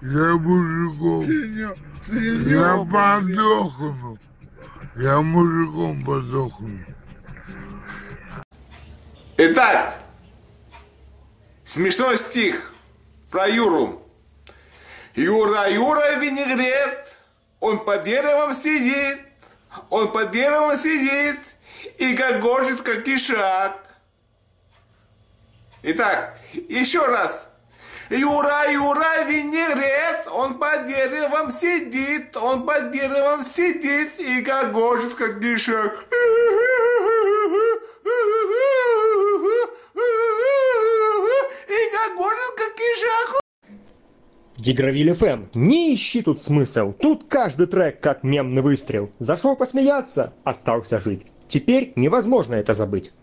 Я мужиком. Я подохну. Я мужиком подохну. Итак, смешной стих про Юру. Юра, Юра, винегрет, он под деревом сидит, он под деревом сидит и гогочет, как ишак. Итак, еще раз. Юра, Юра, винегрет, он под деревом сидит, он под деревом сидит и гогочет, как ишак. И гогочет, как ишак. Дигравиль ФМ. Не ищи тут смысл. Тут каждый трек как мемный выстрел. Зашел посмеяться, остался жить. Теперь невозможно это забыть.